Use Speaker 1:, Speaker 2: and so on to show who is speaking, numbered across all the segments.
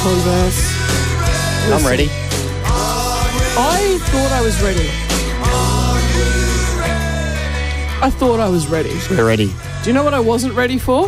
Speaker 1: Converse.
Speaker 2: I'm ready.
Speaker 1: I thought I was ready.
Speaker 2: We're ready.
Speaker 1: Do you know what I wasn't ready for?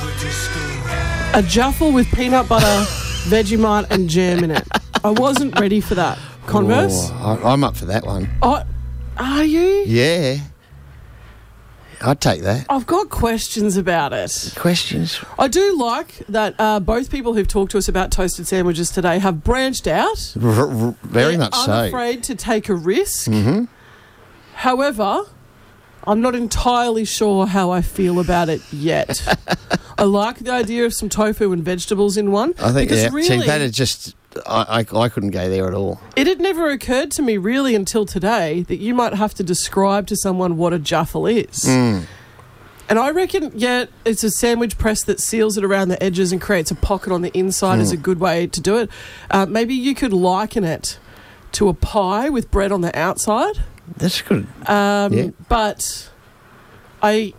Speaker 1: A Jaffle with peanut butter, Vegemite and jam in it. I wasn't ready for that. Converse?
Speaker 2: Oh, I'm up for that one.
Speaker 1: Oh, are you?
Speaker 2: Yeah. I'd take that.
Speaker 1: I've got questions about it.
Speaker 2: Questions?
Speaker 1: I do like that both people who've talked to us about toasted sandwiches today have branched out.
Speaker 2: Very much so.
Speaker 1: I'm afraid to take a risk.
Speaker 2: Mm-hmm.
Speaker 1: However, I'm not entirely sure how I feel about it yet. I like the idea of some tofu and vegetables in one.
Speaker 2: I think,
Speaker 1: because
Speaker 2: yeah.
Speaker 1: really,
Speaker 2: See, that is just... I couldn't go there at all.
Speaker 1: it had never occurred to me really until today that you might have to describe to someone what a Jaffle is.
Speaker 2: Mm.
Speaker 1: And I reckon, yeah, it's a sandwich press that seals it around the edges and creates a pocket on the inside is a good way to do it. Maybe you could liken it to a pie with bread on the outside.
Speaker 2: That's good.
Speaker 1: Yeah. But I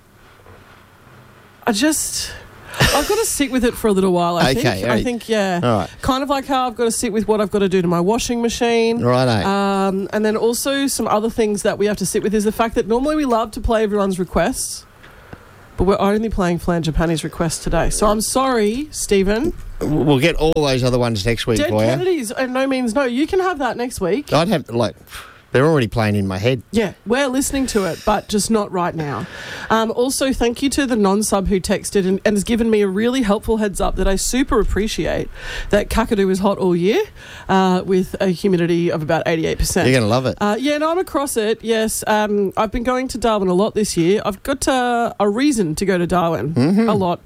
Speaker 1: just... I've got to sit with it for a little while, I think.
Speaker 2: Okay,
Speaker 1: I think, yeah.
Speaker 2: All right.
Speaker 1: Kind of like how I've got to sit with what I've got to do to my washing machine.
Speaker 2: Righto.
Speaker 1: And then also some other things that we have to sit with is the fact that normally we love to play everyone's requests, but we're only playing Flangiapani's request today. So I'm sorry, Stephen.
Speaker 2: We'll get all those other ones next week
Speaker 1: Dead
Speaker 2: for you.
Speaker 1: Kennedys, and no means no. You can have that next week.
Speaker 2: I'd have, they're already playing in my head.
Speaker 1: Yeah, we're listening to it, but just not right now. Also, thank you to the non-sub who texted and has given me a really helpful heads up that I super appreciate, that Kakadu is hot all year with a humidity of about 88%.
Speaker 2: You're going to love it.
Speaker 1: Yeah, no, I'm across it, yes. I've been going to Darwin a lot this year. I've got a reason to go to Darwin a lot.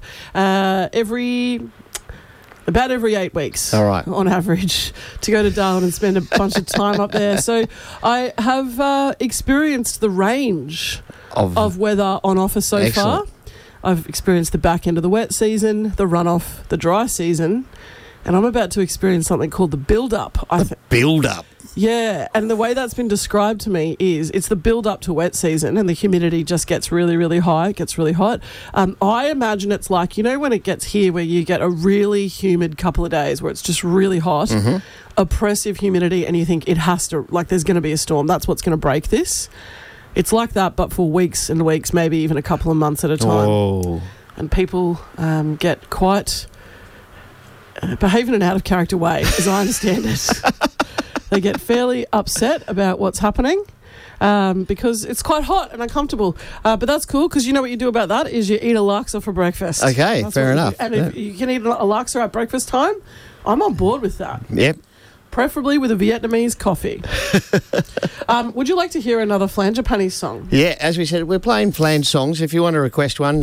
Speaker 1: About every 8 weeks,
Speaker 2: all right,
Speaker 1: on average, to go to Darwin and spend a bunch of time up there. So I have experienced the range of weather on offer so far. I've experienced the back end of the wet season, the runoff, the dry season, and I'm about to experience something called the build-up.
Speaker 2: Build-up?
Speaker 1: Yeah, and the way that's been described to me is it's the build-up to wet season and the humidity just gets really, really high. It gets really hot. I imagine it's like, when it gets here where you get a really humid couple of days where it's just really hot, oppressive humidity, and you think it has to, there's going to be a storm. That's what's going to break this. It's like that, but for weeks and weeks, maybe even a couple of months at a time.
Speaker 2: Oh.
Speaker 1: And people get quite... behave in an out-of-character way, as I understand it. They get fairly upset about what's happening because it's quite hot and uncomfortable. But that's cool because you know what you do about that is you eat a laksa for breakfast.
Speaker 2: Okay,
Speaker 1: that's
Speaker 2: fair enough.
Speaker 1: And if you can eat a laksa at breakfast time, I'm on board with that.
Speaker 2: Yep.
Speaker 1: Preferably with a Vietnamese coffee. Would you like to hear another Flangiapani song?
Speaker 2: Yeah, as we said, we're playing flange songs. If you want to request one,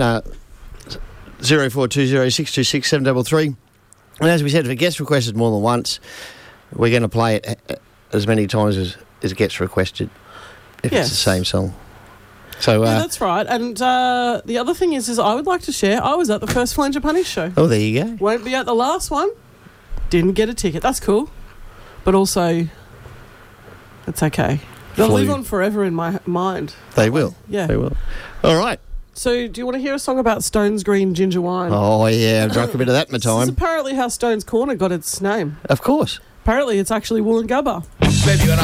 Speaker 2: 0420 626 733. And as we said, if it gets requested more than once, we're going to play it as many times as it gets requested, if it's the same song. So
Speaker 1: yeah, that's right. And the other thing is I would like to share, I was at the first Flangiapani show.
Speaker 2: Oh, there you go.
Speaker 1: Won't be at the last one. Didn't get a ticket. That's cool. But also, it's okay. They'll live on forever in my mind.
Speaker 2: They will.
Speaker 1: Yeah.
Speaker 2: They will. All right.
Speaker 1: So, do you want to hear a song about Stone's Green Ginger Wine?
Speaker 2: Oh, yeah. I've drunk a bit of that in my time.
Speaker 1: This is apparently how Stone's Corner got its name.
Speaker 2: Of course.
Speaker 1: Apparently, it's actually Woolloongabba.